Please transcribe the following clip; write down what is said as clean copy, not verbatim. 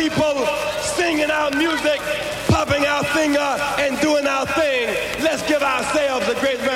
people singing our music, popping our finger, and doing our thing. Let's give ourselves a great round